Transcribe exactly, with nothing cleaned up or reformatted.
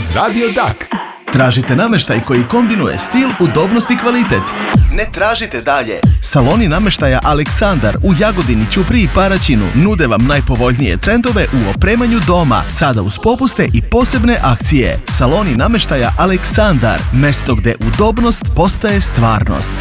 iz Radio Dak. Tražite namještaj koji kombinuje stil, udobnost i kvalitet? Ne tražite dalje. Saloni namještaja Aleksandar u Jagodini, Ćupriji i Paraćinu nude vam najpovoljnije trendove u opremanju doma, sada uz popuste i posebne akcije. Saloni namještaja Aleksandar, mesto gdje udobnost postaje stvarnost.